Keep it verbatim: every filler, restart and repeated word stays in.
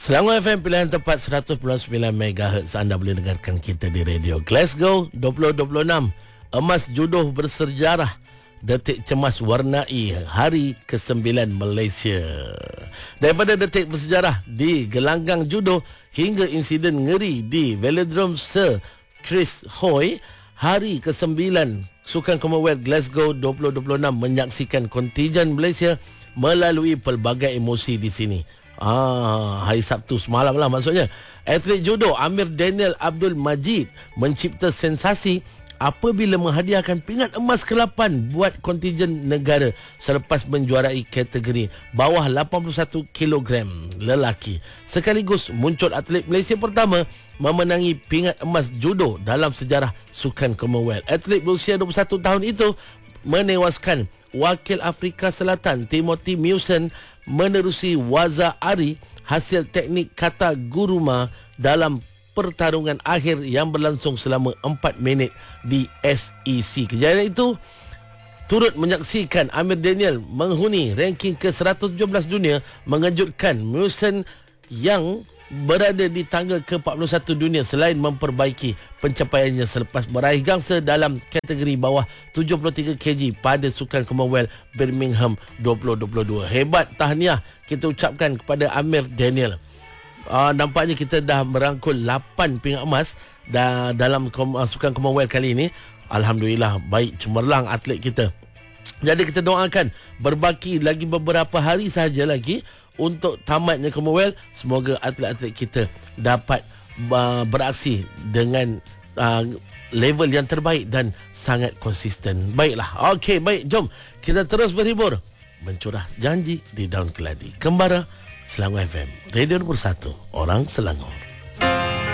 Selangor F M, pilihan tepat seratus perpuluhan sembilan megahertz. Anda boleh dengarkan kita di radio Glasgow dua ribu dua puluh enam. Emas judo bersejarah, detik cemas warnai hari kesembilan Malaysia. Daripada detik bersejarah di gelanggang judo hingga insiden ngeri di Velodrome Sir Chris Hoy, hari kesembilan Sukan Commonwealth Glasgow dua ribu dua puluh enam menyaksikan kontijen Malaysia melalui pelbagai emosi di sini. Ah, hari Sabtu semalam lah maksudnya. Atlet judo Amir Daniel Abdul Majid mencipta sensasi apabila menghadiahkan pingat emas ke lapan buat kontijen negara selepas menjuarai kategori bawah lapan puluh satu kilogram lelaki. Sekaligus muncul atlet Malaysia pertama memenangi pingat emas judo dalam sejarah Sukan Commonwealth. Atlet berusia dua puluh satu tahun itu menewaskan wakil Afrika Selatan Timothy Mewson menerusi waza Ari hasil teknik kata guruma dalam pertarungan akhir yang berlangsung selama empat minit di S E C. Kejadian itu turut menyaksikan Amir Daniel menghuni ranking ke seratus tujuh belas dunia, mengejutkan Mewson yang berada di tangga ke empat puluh satu dunia selain memperbaiki pencapaiannya selepas meraih gangsa dalam kategori bawah tujuh puluh tiga kilogram pada Sukan Commonwealth Birmingham dua ribu dua puluh dua. Hebat, tahniah kita ucapkan kepada Amir Daniel. Uh, nampaknya kita dah merangkul lapan pingat emas dah dalam kom, uh, Sukan Commonwealth kali ini. Alhamdulillah, baik cemerlang atlet kita. Jadi kita doakan berbaki lagi beberapa hari sahaja lagi untuk tamatnya Commonwealth. Semoga atlet-atlet kita dapat uh, beraksi dengan uh, level yang terbaik dan sangat konsisten. Baiklah, okey, baik, jom kita terus berhibur, mencurah janji di Daun Keladi. Kembara Selangor F M, Radio Nombor satu, Orang Selangor.